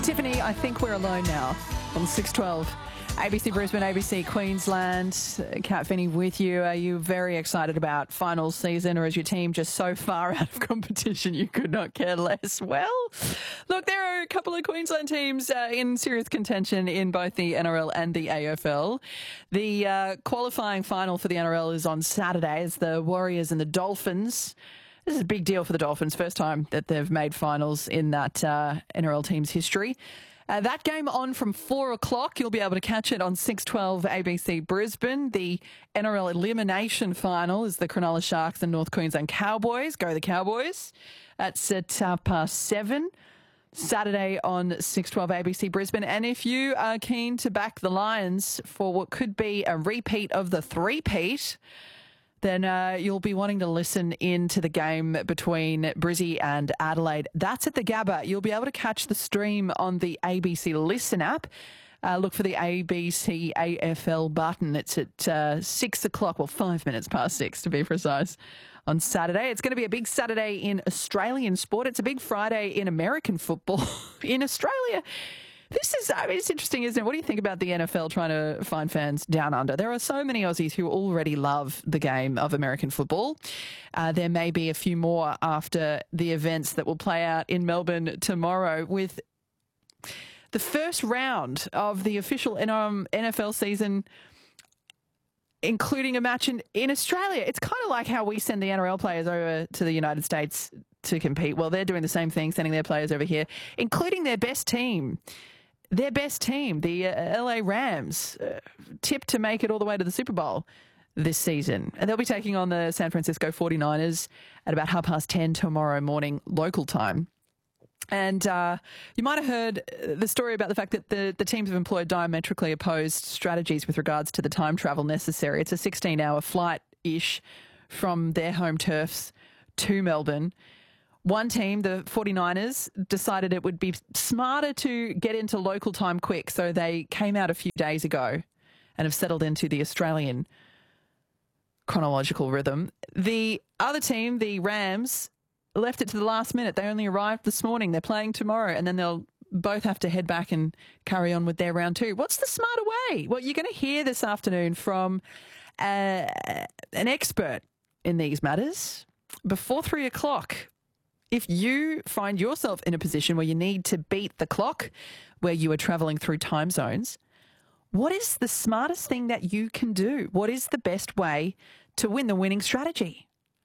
Tiffany, I think we're alone now on 612. ABC Brisbane, ABC Queensland. Kat Finney with you. Are you very excited about finals season, or is your team just so far out of competition you could not care less? Well, look, there are a couple of Queensland teams in serious contention in both the NRL and the AFL. The qualifying final for the NRL is on Saturday. It's the Warriors and the Dolphins. This is a big deal for the Dolphins. First time that they've made finals in that NRL team's history. That game on from 4 o'clock. You'll be able to catch it on 612 ABC Brisbane. The NRL elimination final is the Cronulla Sharks and North Queensland Cowboys. Go the Cowboys. That's at 7:30. Saturday on 612 ABC Brisbane. And if you are keen to back the Lions for what could be a repeat of the three-peat, then you'll be wanting to listen in to the game between Brizzy and Adelaide. That's at the Gabba. You'll be able to catch the stream on the ABC Listen app. Look for the ABC AFL button. It's at 6 o'clock, well, 5 minutes past 6 to be precise, on Saturday. It's going to be a big Saturday in Australian sport. It's a big Friday in American football in Australia. It's interesting, isn't it? What do you think about the NFL trying to find fans down under? There are so many Aussies who already love the game of American football. There may be a few more after the events that will play out in Melbourne tomorrow, with the first round of the official NFL season including a match in Australia. It's kind of like how we send the NRL players over to the United States to compete. Well, they're doing the same thing, sending their players over here, including their best team. Their best team, the LA Rams, tipped to make it all the way to the Super Bowl this season. And they'll be taking on the San Francisco 49ers at about 10:30 tomorrow morning, local time. And you might have heard the story about the fact that the teams have employed diametrically opposed strategies with regards to the time travel necessary. It's a 16-hour flight-ish from their home turfs to Melbourne. One team, the 49ers, decided it would be smarter to get into local time quick, so they came out a few days ago and have settled into the Australian chronological rhythm. The other team, the Rams, left it to the last minute. They only arrived this morning. They're playing tomorrow, and then they'll both have to head back and carry on with their round two. What's the smarter way? Well, you're going to hear this afternoon from an expert in these matters before 3 o'clock. If you find yourself in a position where you need to beat the clock, where you are travelling through time zones, what is the smartest thing that you can do? What is the best way to win the winning strategy?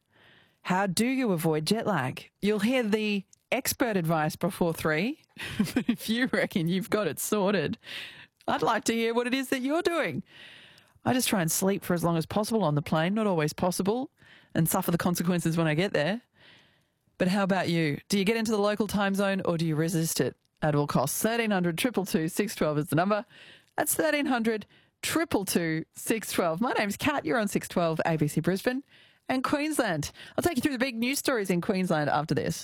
How do you avoid jet lag? You'll hear the expert advice before 3, but if you reckon you've got it sorted, I'd like to hear what it is that you're doing. I just try and sleep for as long as possible on the plane, not always possible, and suffer the consequences when I get there. But how about you? Do you get into the local time zone, or do you resist it at all costs? 1300 222 612 is the number. That's 1300 222 612. My name's Kat. You're on 612 ABC Brisbane and Queensland. I'll take you through the big news stories in Queensland after this.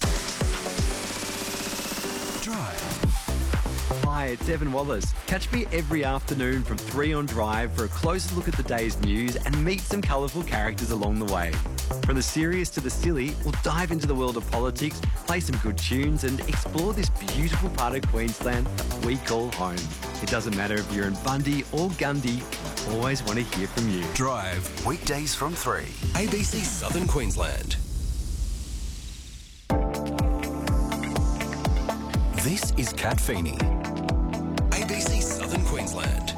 Drive. Hi, it's Evan Wallace. Catch me every afternoon from 3 on Drive for a closer look at the day's news and meet some colourful characters along the way. From the serious to the silly, we'll dive into the world of politics, play some good tunes and explore this beautiful part of Queensland that we call home. It doesn't matter if you're in Bundy or Gundy, I always want to hear from you. Drive, weekdays from 3. ABC Southern Queensland. This is Kat Feeney. ABC Southern Queensland.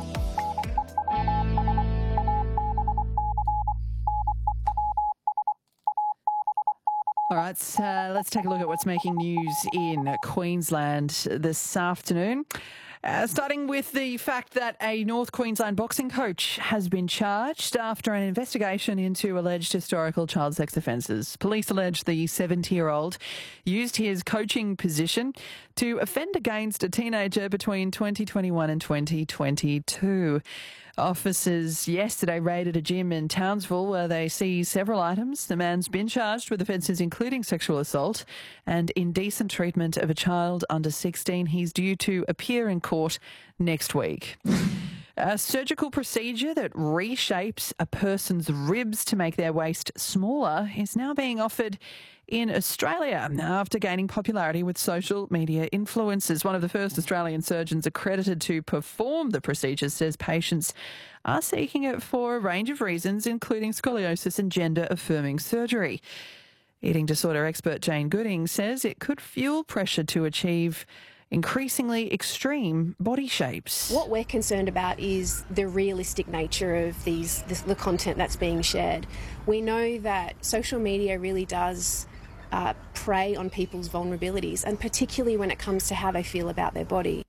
All right, let's take a look at what's making news in Queensland this afternoon. Starting with the fact that a North Queensland boxing coach has been charged after an investigation into alleged historical child sex offences. Police allege the 70-year-old used his coaching position to offend against a teenager between 2021 and 2022. Officers yesterday raided a gym in Townsville where they seized several items. The man's been charged with offences including sexual assault and indecent treatment of a child under 16. He's due to appear in court next week. A surgical procedure that reshapes a person's ribs to make their waist smaller is now being offered in Australia after gaining popularity with social media influencers. One of the first Australian surgeons accredited to perform the procedure says patients are seeking it for a range of reasons, including scoliosis and gender-affirming surgery. Eating disorder expert Jane Gooding says it could fuel pressure to achieve increasingly extreme body shapes. What we're concerned about is the realistic nature of the content that's being shared. We know that social media really does prey on people's vulnerabilities, and particularly when it comes to how they feel about their body.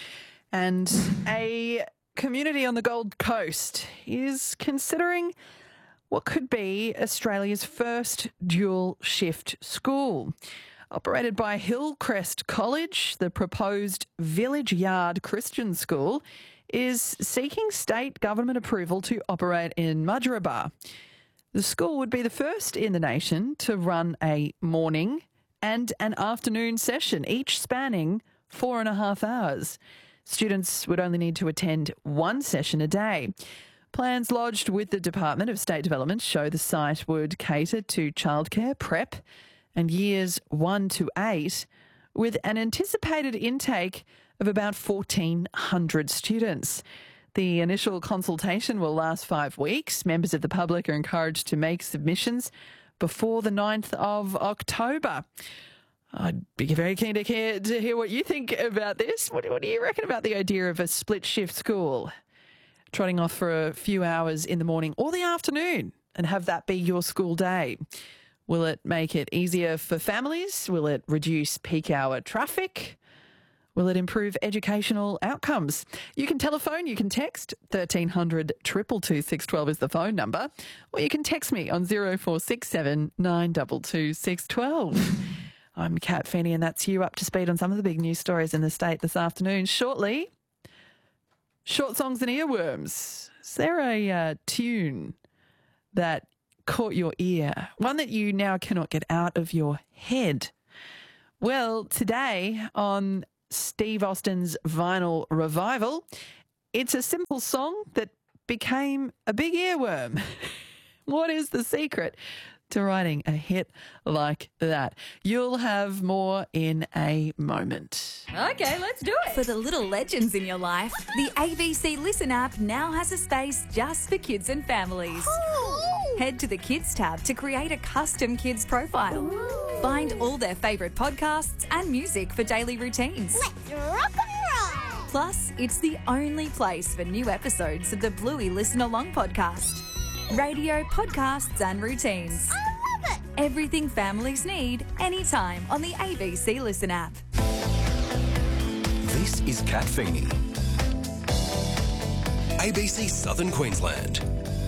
And a community on the Gold Coast is considering what could be Australia's first dual shift school. Operated by Hillcrest College, the proposed Village Yard Christian School is seeking state government approval to operate in Mudgeeraba. The school would be the first in the nation to run a morning and an afternoon session, each spanning 4.5 hours. Students would only need to attend one session a day. Plans lodged with the Department of State Development show the site would cater to childcare, prep, and years 1 to 8, with an anticipated intake of about 1,400 students. The initial consultation will last 5 weeks. Members of the public are encouraged to make submissions before the 9th of October. I'd be very keen to hear what you think about this. What do you reckon about the idea of a split-shift school? Trotting off for a few hours in the morning or the afternoon and have that be your school day. Will it make it easier for families? Will it reduce peak hour traffic? Will it improve educational outcomes? You can telephone, you can text. 1300 222 612 is the phone number. Or you can text me on 0467 922 612. I'm Kat Feeney, and that's you up to speed on some of the big news stories in the state this afternoon. Shortly, short songs and earworms. Is there a tune that caught your ear, one that you now cannot get out of your head? Well, today on Steve Austin's Vinyl Revival, it's a simple song that became a big earworm. What is the secret to writing a hit like that? You'll have more in a moment. Okay, let's do it. For the little legends in your life, the ABC Listen app now has a space just for kids and families. Head to the Kids tab to create a custom kids profile. Find all their favourite podcasts and music for daily routines. Let's rock and roll! Plus, it's the only place for new episodes of the Bluey Listen Along podcast. Radio, podcasts and routines. I love it! Everything families need, anytime on the ABC Listen app. This is Kat Feeney. ABC Southern Queensland.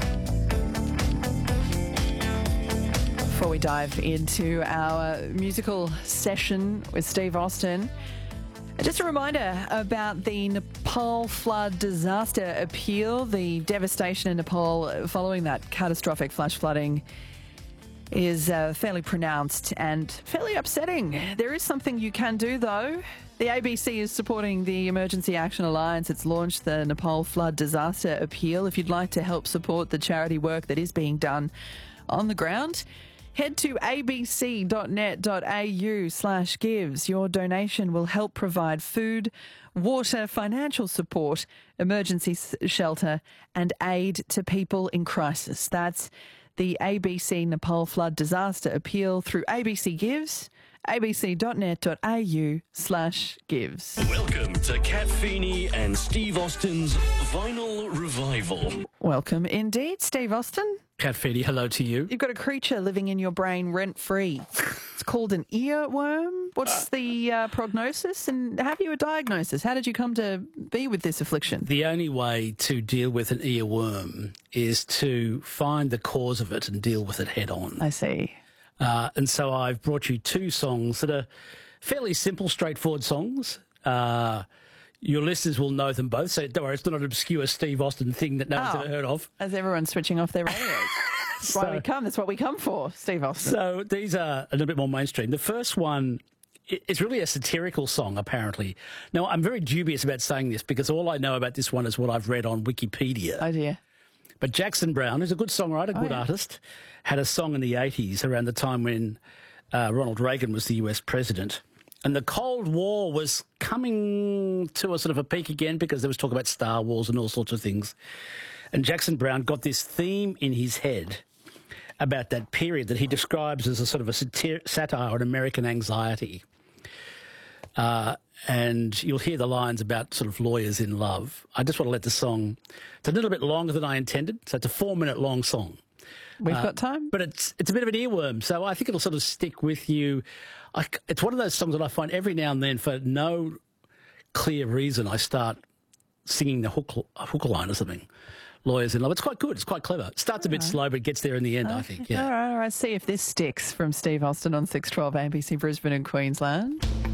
Before we dive into our musical session with Steve Austin, just a reminder about the Nepal flood disaster appeal. The devastation in Nepal following that catastrophic flash flooding is fairly pronounced and fairly upsetting. There is something you can do, though. The ABC is supporting the Emergency Action Alliance. It's launched the Nepal flood disaster appeal. If you'd like to help support the charity work that is being done on the ground, head to abc.net.au/gives. Your donation will help provide food, water, financial support, emergency shelter and aid to people in crisis. That's the ABC Nepal Flood Disaster Appeal through ABC Gives, abc.net.au/gives. Welcome to Kat Feeney and Steve Austin's Vinyl Revival. Welcome indeed, Steve Austin. Kat Feeney, hello to you. You've got a creature living in your brain rent-free. It's called an earworm. What's the prognosis, and have you a diagnosis? How did you come to be with this affliction? The only way to deal with an earworm is to find the cause of it and deal with it head on. I see. And so I've brought you two songs that are fairly simple, straightforward songs. Your listeners will know them both, so don't worry, it's not an obscure Steve Austin thing that no one's ever heard of. As everyone's switching off their radios. That's why we come. That's what we come for, Steve Austin. So these are a little bit more mainstream. The first one, it's really a satirical song, apparently. Now, I'm very dubious about saying this because all I know about this one is what I've read on Wikipedia. Oh, dear. But Jackson Browne, who's a good songwriter, good artist, had a song in the 80s around the time when Ronald Reagan was the US president. And the Cold War was coming to a sort of a peak again because there was talk about Star Wars and all sorts of things. And Jackson Browne got this theme in his head about that period that he describes as a sort of a satire on American anxiety. And you'll hear the lines about sort of lawyers in love. I just want to let the song... It's a little bit longer than I intended, so it's a 4-minute long song. We've got time. But it's a bit of an earworm, so I think it'll sort of stick with you. It's one of those songs that I find every now and then, for no clear reason, I start singing the hook line or something. Lawyers in love. It's quite good. It's quite clever. It starts a bit slow, but it gets there in the end, I think. Yeah. All right. See if this sticks from Steve Austin on 612 ABC Brisbane and Queensland.